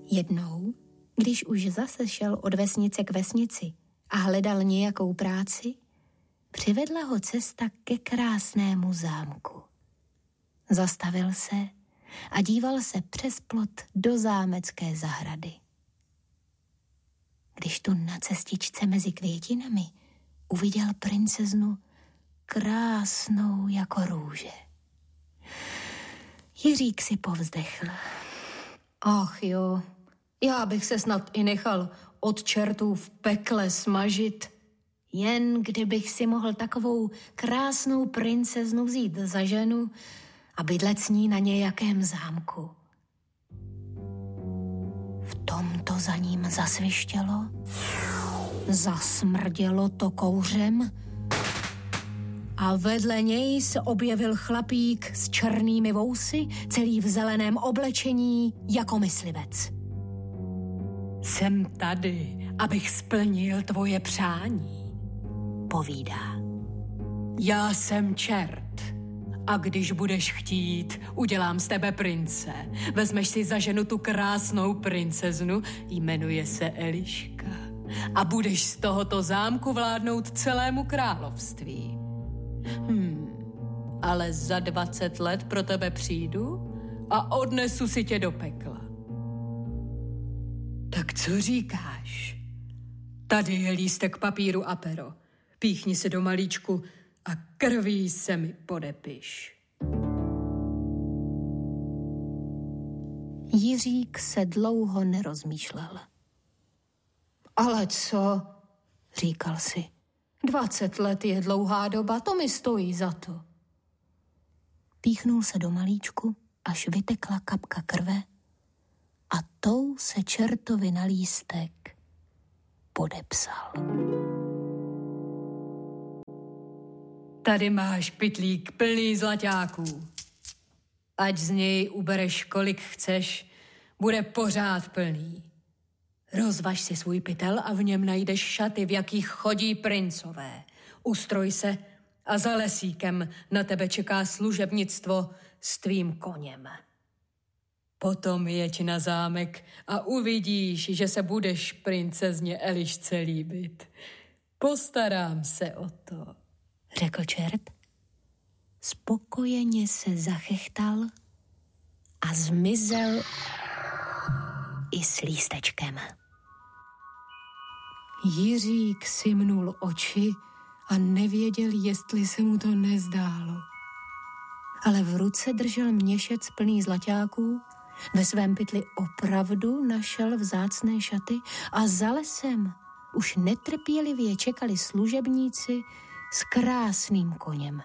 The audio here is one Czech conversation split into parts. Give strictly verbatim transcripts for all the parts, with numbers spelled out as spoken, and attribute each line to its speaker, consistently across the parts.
Speaker 1: Jednou, když už zase šel od vesnice k vesnici a hledal nějakou práci, přivedla ho cesta ke krásnému zámku. Zastavil se a díval se přes plot do zámecké zahrady. Když tu na cestičce mezi květinami uviděl princeznu krásnou jako růže. Jiřík si povzdechl. Ach jo, já bych se snad i nechal od čertů v pekle smažit. Jen kdybych si mohl takovou krásnou princeznu vzít za ženu a bydlet s ní na nějakém zámku. V tomto za ním zasvištělo, zasmrdělo to kouřem a vedle něj se objevil chlapík s černými vousy, celý v zeleném oblečení jako myslivec.
Speaker 2: Jsem tady, abych splnil tvoje přání,
Speaker 1: povídá.
Speaker 2: Já jsem čert a když budeš chtít, udělám z tebe prince. Vezmeš si za ženu tu krásnou princeznu, jmenuje se Eliška, a budeš z tohoto zámku vládnout celému království. Hmm, ale za dvacet let pro tebe přijdu a odnesu si tě do pekla. Tak co říkáš? Tady je lístek papíru a pero. Píchni se do malíčku a krví se mi podepiš.
Speaker 1: Jiřík se dlouho nerozmýšlel. Ale co? Říkal si. Dvacet let je dlouhá doba, to mi stojí za to. Píchnul se do malíčku, až vytekla kapka krve a tou se čertovi na lístek podepsal.
Speaker 2: Tady máš pytlík plný zlaťáků. Ať z něj ubereš, kolik chceš, bude pořád plný. Rozvaž si svůj pytel a v něm najdeš šaty, v jakých chodí princové. Ustroj se a za lesíkem na tebe čeká služebnictvo s tvým koněm. Potom jeď na zámek a uvidíš, že se budeš princezně Elišce líbit. Postarám se o to,
Speaker 1: řekl čert. Spokojeně se zachechtal a zmizel i s lístečkem. Jiřík si mnul oči a nevěděl, jestli se mu to nezdálo. Ale v ruce držel měšec plný zlaťáků, ve svém pytli opravdu našel vzácné šaty a za lesem už netrpělivě čekali služebníci s krásným koněm.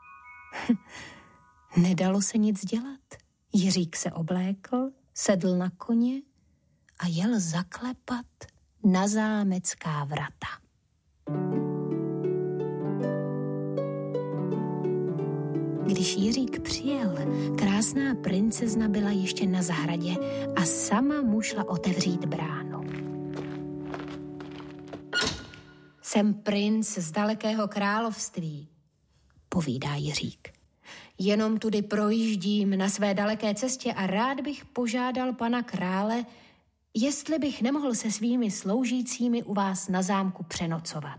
Speaker 1: Nedalo se nic dělat. Jiřík se oblékl, sedl na koně a jel zaklepat na zámecká vrata. Když Jiřík přijel, krásná princezna byla ještě na zahradě a sama mu šla otevřít bránu. Jsem princ z dalekého království, povídá Jiřík. Jenom tudy projíždím na své daleké cestě a rád bych požádal pana krále, jestli bych nemohl se svými sloužícími u vás na zámku přenocovat.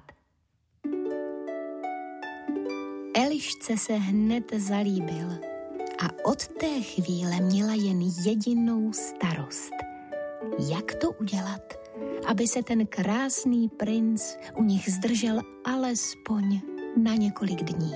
Speaker 1: Elišce se hned zalíbil a od té chvíle měla jen jedinou starost. Jak to udělat, aby se ten krásný princ u nich zdržel alespoň na několik dní.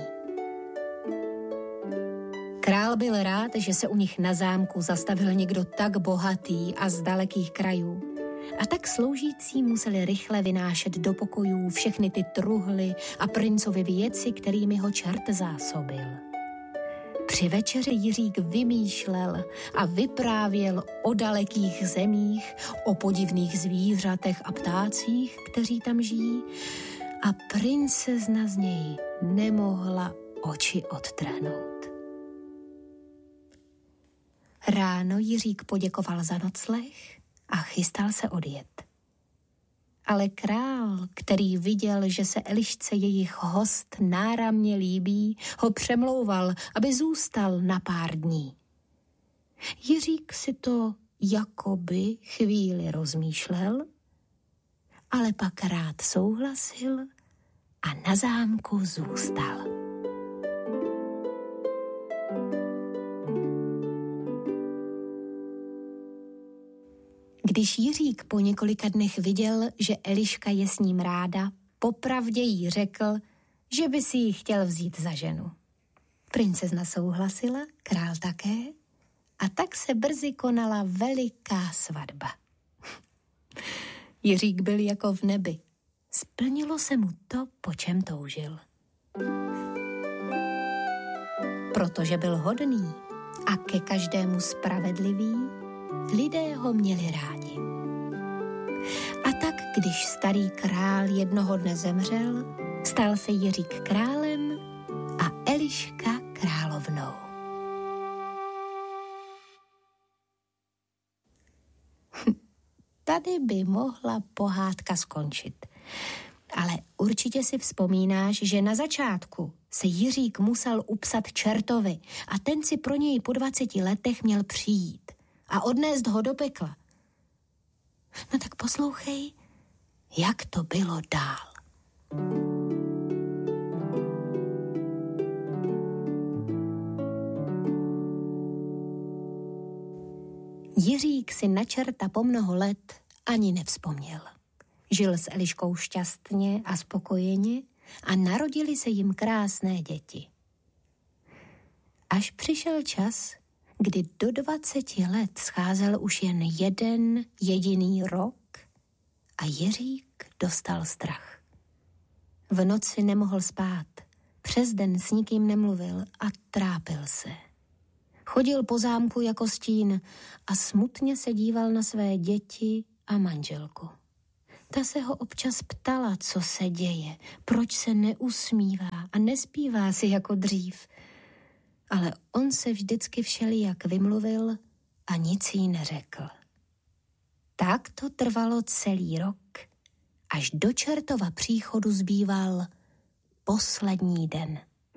Speaker 1: Král byl rád, že se u nich na zámku zastavil někdo tak bohatý a z dalekých krajů. A tak sloužící museli rychle vynášet do pokojů všechny ty truhly a princovy věci, kterými ho čert zásobil. Při večeři Jiřík vymýšlel a vyprávěl o dalekých zemích, o podivných zvířatech a ptácích, kteří tam žijí, a princezna z něj nemohla oči odtrhnout. Ráno Jiřík poděkoval za nocleh a chystal se odjet. Ale král, který viděl, že se Elišce jejich host náramně líbí, ho přemlouval, aby zůstal na pár dní. Jiřík si to jakoby chvíli rozmýšlel, ale pak rád souhlasil a na zámku zůstal. Když Jiřík po několika dnech viděl, že Eliška je s ním ráda, popravdě jí řekl, že by si ji chtěl vzít za ženu. Princezna souhlasila, král také, a tak se brzy konala veliká svatba. Jiřík byl jako v nebi. Splnilo se mu to, po čem toužil. Protože byl hodný a ke každému spravedlivý, lidé ho měli rádi. A tak, když starý král jednoho dne zemřel, stal se Jiřík králem a Eliška královnou. Tady by mohla pohádka skončit. Ale určitě si vzpomínáš, že na začátku se Jiřík musel upsat čertovi a ten si pro něj po dvaceti letech měl přijít a odnést ho do pekla. No tak poslouchej, jak to bylo dál. Jiřík si na čerta po mnoho let ani nevzpomněl. Žil s Eliškou šťastně a spokojeně a narodili se jim krásné děti. Až přišel čas, kdy do dvaceti let scházel už jen jeden jediný rok a Jiřík dostal strach. V noci nemohl spát, přes den s nikým nemluvil a trápil se. Chodil po zámku jako stín a smutně se díval na své děti a manželku. Ta se ho občas ptala, co se děje, proč se neusmívá a nespívá si jako dřív. Ale on se vždycky všelijak vymluvil a nic jí neřekl. Tak to trvalo celý rok, až do čertova příchodu zbýval poslední den.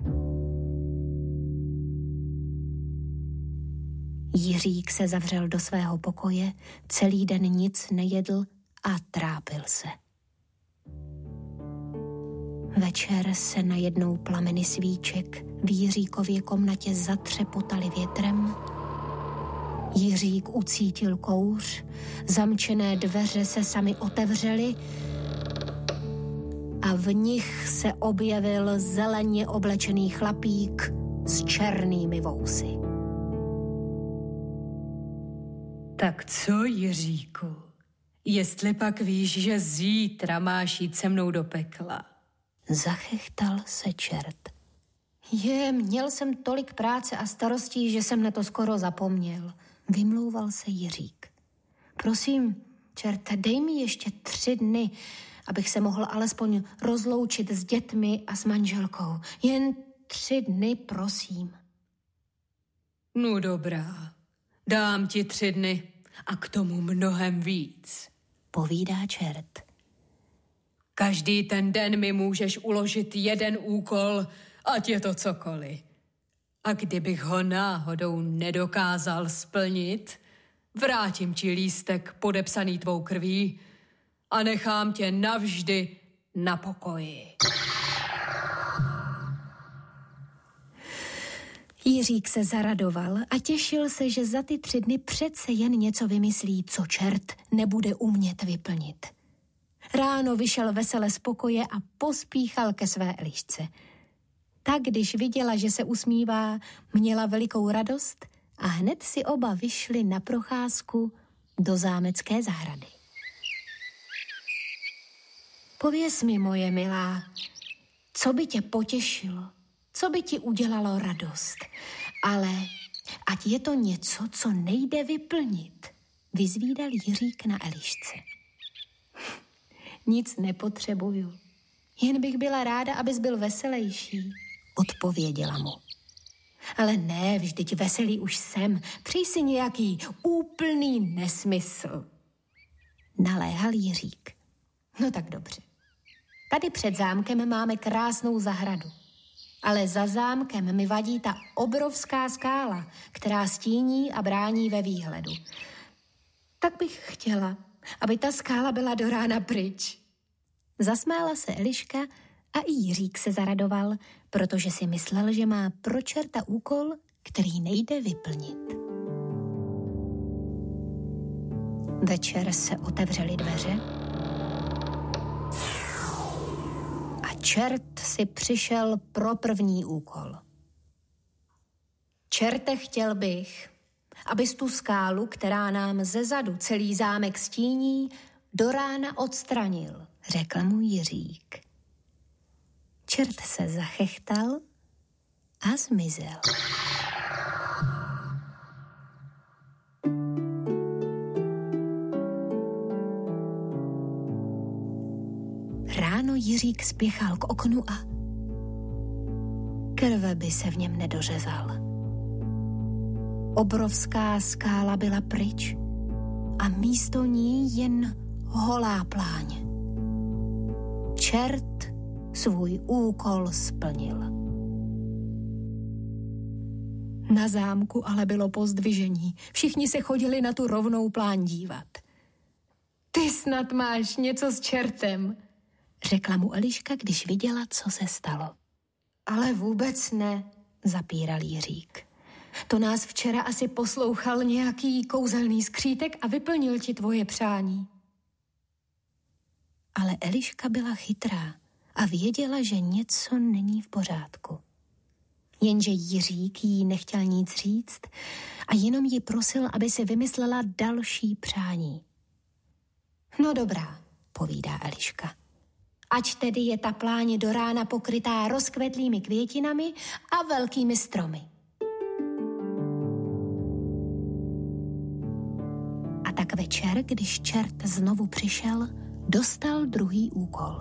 Speaker 1: Jiřík se zavřel do svého pokoje, celý den nic nejedl a trápil se. Večer se najednou plameny svíček v Jiříkově komnatě zatřepotaly větrem. Jiřík ucítil kouř, zamčené dveře se samy otevřely a v nich se objevil zeleně oblečený chlapík s černými vousy.
Speaker 2: Tak co, Jiříku? Jestli pak víš, že zítra máš jít se mnou do pekla?
Speaker 1: Zachechtal se čert. Je, měl jsem tolik práce a starostí, že jsem na to skoro zapomněl. Vymlouval se Jiřík. Prosím, čerte, dej mi ještě tři dny, abych se mohl alespoň rozloučit s dětmi a s manželkou. Jen tři dny, prosím.
Speaker 2: No dobrá, dám ti tři dny a k tomu mnohem víc,
Speaker 1: povídá čert.
Speaker 2: Každý ten den mi můžeš uložit jeden úkol, ať je to cokoliv. A kdybych ho náhodou nedokázal splnit, vrátím ti lístek podepsaný tvou krví a nechám tě navždy na pokoji.
Speaker 1: Jiřík se zaradoval a těšil se, že za ty tři dny přece jen něco vymyslí, co čert nebude umět vyplnit. Ráno vyšel vesele z pokoje a pospíchal ke své Elišce. Tak, když viděla, že se usmívá, měla velikou radost a hned si oba vyšli na procházku do zámecké zahrady. Pověz mi, moje milá, co by tě potěšilo, co by ti udělalo radost, ale ať je to něco, co nejde vyplnit, vyzvídal Jiřík na Elišce. Nic nepotřebuju, jen bych byla ráda, abys byl veselejší, odpověděla mu. Ale ne, vždyť veselý už jsem, přij si nějaký úplný nesmysl, naléhal Jiřík. No tak dobře. Tady před zámkem máme krásnou zahradu, ale za zámkem mi vadí ta obrovská skála, která stíní a brání ve výhledu. Tak bych chtěla, aby ta skála byla do rána pryč. Zasmála se Eliška a i Jiřík se zaradoval, protože si myslel, že má pro čerta úkol, který nejde vyplnit. Večer se otevřely dveře a čert si přišel pro první úkol. Čerte, chtěl bych, abys tu skálu, která nám zezadu celý zámek stíní, do rána odstranil, řekl mu Jiřík. Čert se zachechtal a zmizel. Ráno Jiřík spěchal k oknu a krve by se v něm nedořezal. Obrovská skála byla pryč a místo ní jen holá pláň. Čert svůj úkol splnil. Na zámku ale bylo pozdvižení. Všichni se chodili na tu rovnou pláň dívat. Ty snad máš něco s čertem, řekla mu Eliška, když viděla, co se stalo. Ale vůbec ne, zapíral Jiřík. To nás včera asi poslouchal nějaký kouzelný skřítek a vyplnil ti tvoje přání. Ale Eliška byla chytrá a věděla, že něco není v pořádku. Jenže Jiřík jí nechtěl nic říct a jenom ji prosil, aby si vymyslela další přání. No dobrá, povídá Eliška. Ať tedy je ta pláň do rána pokrytá rozkvetlými květinami a velkými stromy. A tak večer, když čert znovu přišel, dostal druhý úkol.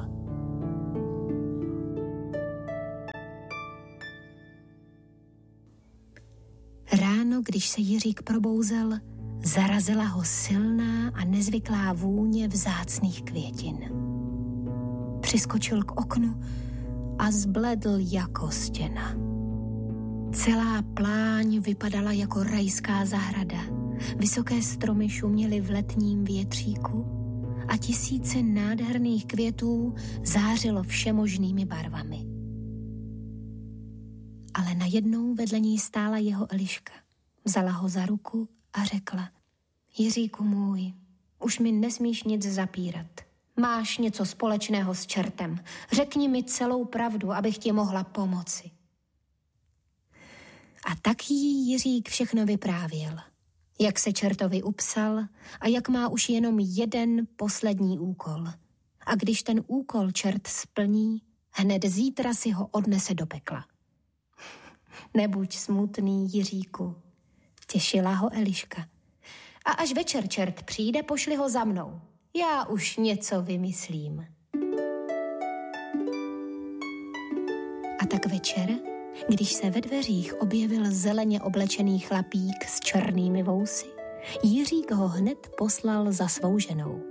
Speaker 1: Ráno, když se Jiřík probouzel, zarazila ho silná a nezvyklá vůně vzácných květin. Přiskočil k oknu a zbledl jako stěna. Celá pláň vypadala jako rajská zahrada. Vysoké stromy šuměly v letním větříku a tisíce nádherných květů zářilo všemožnými barvami. Ale najednou vedle ní stála jeho Eliška. Vzala ho za ruku a řekla: Jiříku můj, už mi nesmíš nic zapírat. Máš něco společného s čertem. Řekni mi celou pravdu, abych ti mohla pomoci. A tak jí Jiřík všechno vyprávěl. Jak se čertovi upsal a jak má už jenom jeden poslední úkol. A když ten úkol čert splní, hned zítra si ho odnese do pekla. Nebuď smutný, Jiříku, těšila ho Eliška. A až večer čert přijde, pošli ho za mnou. Já už něco vymyslím. A tak večer, když se ve dveřích objevil zeleně oblečený chlapík s černými vousy, Jiřík ho hned poslal za svou ženou.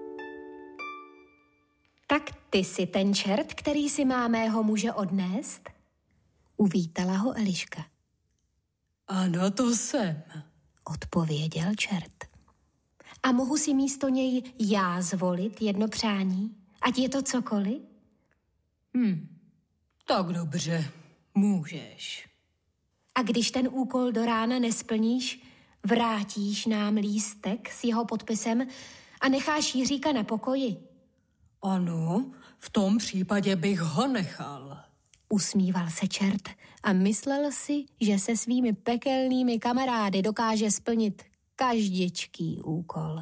Speaker 1: Tak ty jsi ten čert, který si má mého muže odnést? Uvítala ho Eliška.
Speaker 2: Ano, to jsem,
Speaker 1: odpověděl čert. A mohu si místo něj já zvolit jedno přání? Ať je to cokoliv?
Speaker 2: Hm, tak dobře, můžeš.
Speaker 1: A když ten úkol do rána nesplníš, vrátíš nám lístek s jeho podpisem a necháš Jiříka na pokoji?
Speaker 2: Ano, v tom případě bych ho nechal.
Speaker 1: Usmíval se čert a myslel si, že se svými pekelnými kamarády dokáže splnit každičký úkol.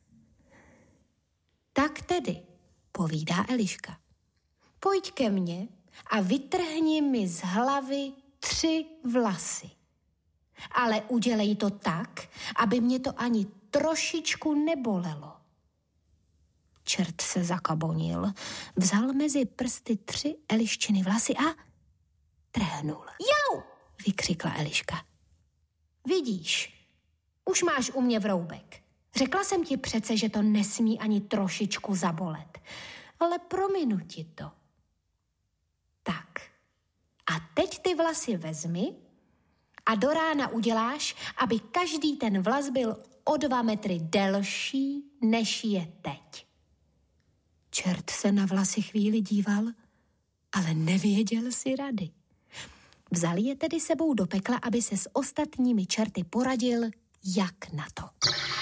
Speaker 1: Tak tedy, povídá Eliška, pojď ke mně a vytrhni mi z hlavy tři vlasy. Ale udělej to tak, aby mě to ani trošičku nebolelo. Čert se zakabonil, vzal mezi prsty tři Eliščiny vlasy a trhnul. Jau! Vykřikla Eliška. Vidíš, už máš u mě vroubek. Řekla jsem ti přece, že to nesmí ani trošičku zabolet. Ale prominu ti to. Tak. A teď ty vlasy vezmi a do rána uděláš, aby každý ten vlas byl o dva metry delší, než je teď. Čert se na vlasy chvíli díval, ale nevěděl si rady. Vzal je tedy sebou do pekla, aby se s ostatními čerty poradil, jak na to.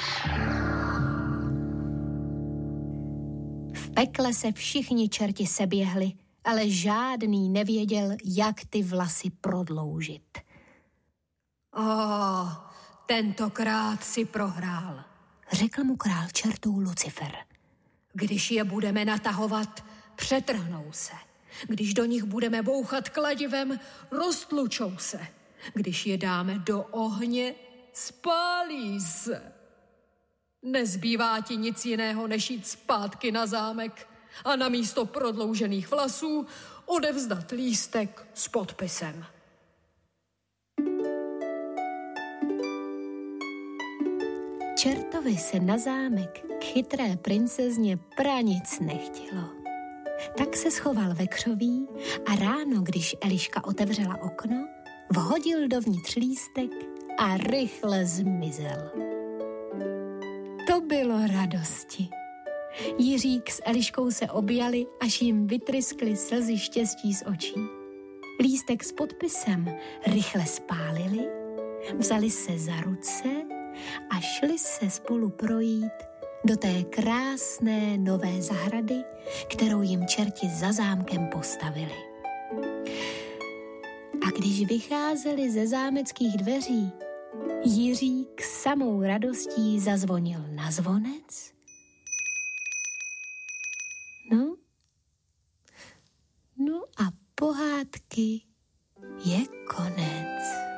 Speaker 1: V pekle se všichni čerti seběhli, ale žádný nevěděl, jak ty vlasy prodloužit.
Speaker 2: Oh, tentokrát si prohrál,
Speaker 1: řekl mu král čertů Lucifer.
Speaker 2: Když je budeme natahovat, přetrhnou se. Když do nich budeme bouchat kladivem, roztlučou se. Když je dáme do ohně, spálí se. Nezbývá ti nic jiného, než jít zpátky na zámek a na místo prodloužených vlasů odevzdat lístek s podpisem.
Speaker 1: Čertovi se na zámek k chytré princezně pranic nechtělo. Tak se schoval ve křoví a ráno, když Eliška otevřela okno, vhodil dovnitř lístek a rychle zmizel. To bylo radosti. Jiřík s Eliškou se objali, až jim vytryskly slzy štěstí z očí. Lístek s podpisem rychle spálili, vzali se za ruce a šli se spolu projít do té krásné nové zahrady, kterou jim čerti za zámkem postavili. A když vycházeli ze zámeckých dveří, Jiřík samou radostí zazvonil na zvonec. No, no a pohádky je konec.